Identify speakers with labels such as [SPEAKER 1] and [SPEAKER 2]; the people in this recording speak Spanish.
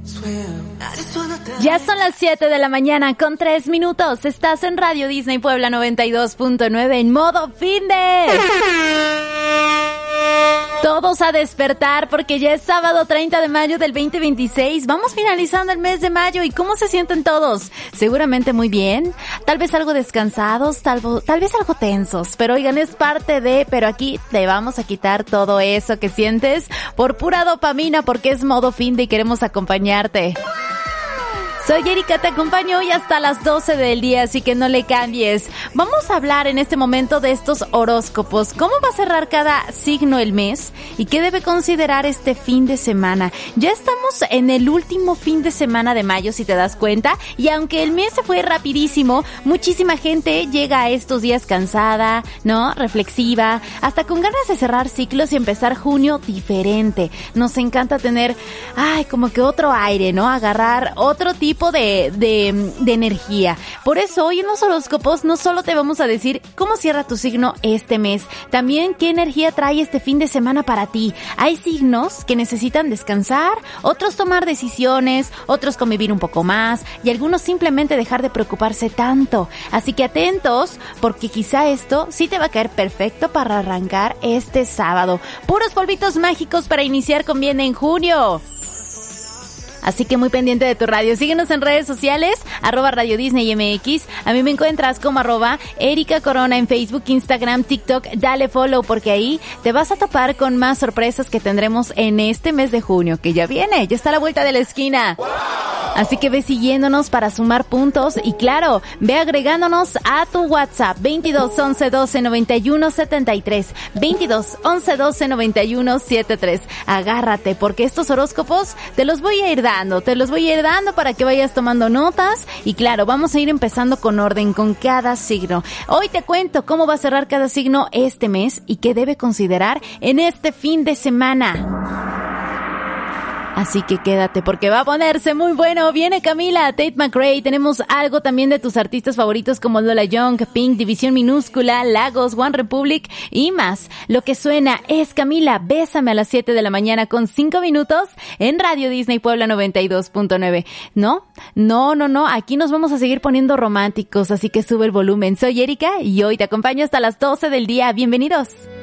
[SPEAKER 1] Ya son las 7 de la mañana con 3 minutos. Estás en Radio Disney Puebla 92.9 en modo finde. Todos a despertar porque ya es sábado 30 de mayo del 2026. Vamos finalizando el mes de mayo. ¿Y cómo se sienten todos? Seguramente muy bien. Tal vez algo descansados, tal vez algo tensos. Pero oigan, es parte de... Pero aquí te vamos a quitar todo eso que sientes por pura dopamina porque es modo finde y queremos acompañarte. Soy Erika, te acompaño hoy hasta las 12 del día, así que no le cambies. Vamos a hablar en este momento de estos horóscopos. ¿Cómo va a cerrar cada signo el mes? ¿Y qué debe considerar este fin de semana? Ya estamos en el último fin de semana de mayo, si te das cuenta. Y aunque el mes se fue rapidísimo, muchísima gente llega a estos días cansada, ¿no? Reflexiva, hasta con ganas de cerrar ciclos y empezar junio diferente. Nos encanta tener, como que otro aire, ¿no? Agarrar otro tipo de energía. Por eso hoy en los horóscopos no solo te vamos a decir cómo cierra tu signo este mes, también qué energía trae este fin de semana para ti. Hay signos que necesitan descansar, otros tomar decisiones, otros convivir un poco más y algunos simplemente dejar de preocuparse tanto. Así que atentos porque quizá esto sí te va a caer perfecto para arrancar este sábado. Puros polvitos mágicos para iniciar con bien en junio. Así que muy pendiente de tu radio. Síguenos en redes sociales, @Radio Disney MX. A mí me encuentras como @Erika Corona en Facebook, Instagram, TikTok. Dale follow porque ahí te vas a topar con más sorpresas que tendremos en este mes de junio, que ya viene, ya está a la vuelta de la esquina. Así que ve siguiéndonos para sumar puntos y claro, ve agregándonos a tu WhatsApp 22 11 12 91 73, 22 11 12 91 73. Agárrate porque estos horóscopos te los voy a ir dando para que vayas tomando notas y claro, vamos a ir empezando con orden con cada signo. Hoy te cuento cómo va a cerrar cada signo este mes y qué debe considerar en este fin de semana. Así que quédate porque va a ponerse muy bueno. Viene Camila, Tate McRae. Tenemos algo también de tus artistas favoritos como Lola Young, Pink, División Minúscula, Lagos, One Republic y más. Lo que suena es Camila, Bésame a las 7 de la mañana con 5 minutos en Radio Disney Puebla 92.9. No. Aquí nos vamos a seguir poniendo románticos, así que sube el volumen. Soy Erika y hoy te acompaño hasta las 12 del día. Bienvenidos.